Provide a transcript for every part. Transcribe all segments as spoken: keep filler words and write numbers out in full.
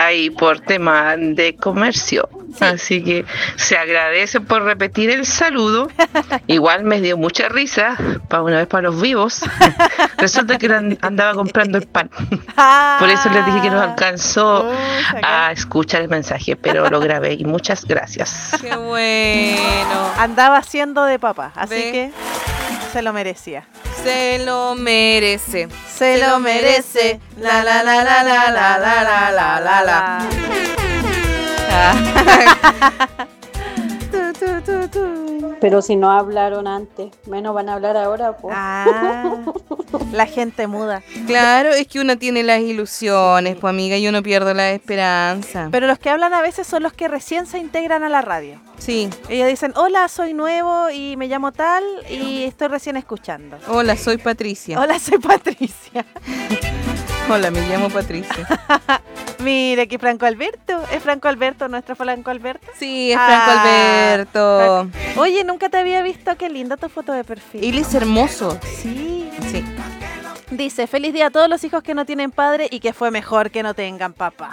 ahí por tema de comercio. Sí. Así que se agradece por repetir el saludo. Igual me dio mucha risa, para una vez para los vivos. Resulta que andaba comprando el pan. Por eso les dije que nos alcanzó a escuchar el mensaje, pero lo grabé y muchas gracias. Qué bueno. Andaba haciendo de papá, así ¿Ve? que se lo merecía. Se lo merece. Se, se lo merece. La la la la la la la la la la la. tu, tu, tu, tu. Pero si no hablaron antes, menos van a hablar ahora, pues. Ah, la gente muda. Claro, es que uno tiene las ilusiones, pues amiga, y uno pierde la esperanza. Pero los que hablan a veces son los que recién se integran a la radio. Sí. Ellos dicen, hola, soy nuevo y me llamo tal y estoy recién escuchando. Hola, soy Patricia. Hola, soy Patricia. Hola, me llamo Patricia. Mire, que Franco Alberto. ¿Es Franco Alberto, nuestro Franco Alberto? Sí, es Franco ah, Alberto. Oye, nunca te había visto. Qué linda tu foto de perfil. Él es hermoso. Sí. Sí. Dice, feliz día a todos los hijos que no tienen padre y que fue mejor que no tengan papá.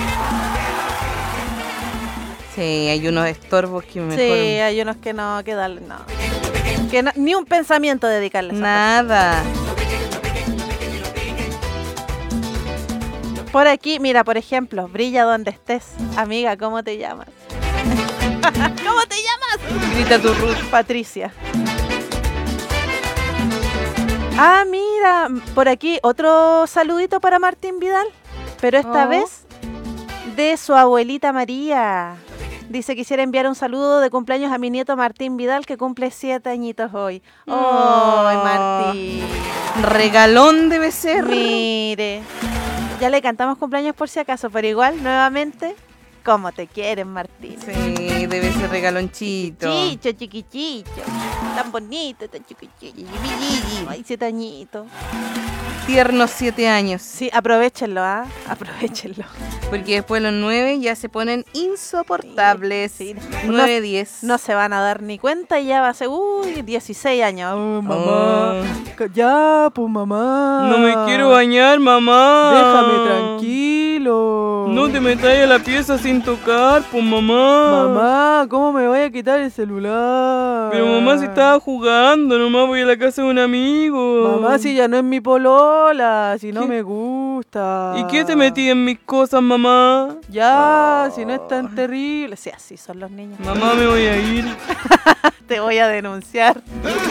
Sí, hay unos estorbos que mejor... Sí, hay unos que no, que darle, no. Que no, ni un pensamiento dedicarles. Nada. Por aquí, mira, por ejemplo, brilla donde estés. Amiga, ¿cómo te llamas? ¿Cómo te llamas? Grita tu Ruth. Patricia. Ah, mira, por aquí otro saludito para Martín Vidal, pero esta oh. vez de su abuelita María. Dice, quisiera enviar un saludo de cumpleaños a mi nieto Martín Vidal, que cumple siete añitos hoy. ¡Oh, oh Martín! Regalón debe ser. Mire, ya le cantamos cumpleaños por si acaso, pero igual, nuevamente, ¿cómo te quieren, Martín? Sí, debe ser regalonchito. Chicho, chiquichicho. Tan bonito, tan chiquichicho. Ay, siete añitos. Tiernos siete años. Sí, aprovechenlo, ¿ah? ¿eh? Aprovechenlo. Porque después los nueve ya se ponen insoportables. Sí, sí. nueve, diez. No, no se van a dar ni cuenta y ya va a ser, uy, dieciséis años. Oh, mamá. Oh. Ya, pues mamá. No me quiero bañar, mamá. Déjame tranquilo. No te metas a la pieza sin tocar, pues mamá. Mamá, ¿cómo me voy a quitar el celular? Pero mamá, si estaba jugando, nomás voy a la casa de un amigo. Mamá, si ya no es mi polola, si no ¿Qué? Me gusta. ¿Y qué te metí en mis cosas, mamá? Ya, oh. si no es tan terrible. Sí, así son los niños. Mamá, me voy a ir. Te voy a denunciar.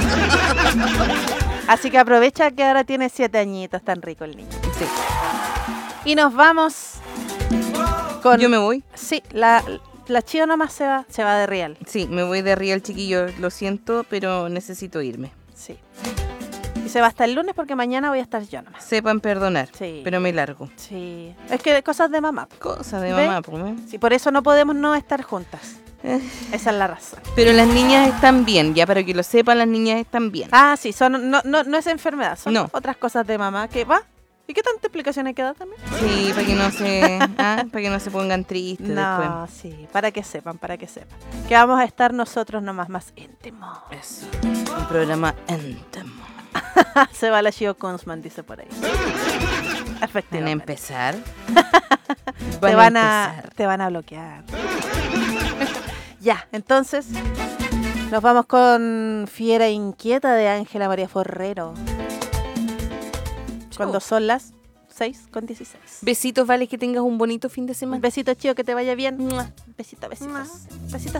Así que aprovecha que ahora tiene siete añitos, tan rico el niño. Sí. Y nos vamos con... ¿Yo me voy? Sí, la... La Chío nomás se va, se va de Real. Sí, me voy de Real, chiquillo. Lo siento, pero necesito irme. Sí. Y se va hasta el lunes porque mañana voy a estar yo nomás. Sepan perdonar, sí. pero me largo. Sí. Es que cosas de mamá. Cosas de mamá, pues. ¿eh? Sí, por eso no podemos no estar juntas. Esa es la razón. Pero las niñas están bien, ya para que lo sepan, las niñas están bien. Ah, sí, son no, no, no es enfermedad, son no. otras cosas de mamá que va. ¿Y qué tanta explicación hay que dar también? Sí, para que no se, ah, para que no se pongan tristes no, después. Sí, para que sepan, para que sepan. Que vamos a estar nosotros nomás más íntimos. Eso, un programa íntimo. Se va la Chio Kunzman, dice por ahí. Efectivamente. ¿Van a empezar? ¿Van te, van a empezar? Te van a bloquear. Ya, entonces nos vamos con Fiera Inquieta de Ángela María Forrero. Cuando son las seis con dieciséis. Besitos, vale, que tengas un bonito fin de semana. Besitos, Chío, que te vaya bien. Besitos, besitos. Besitos.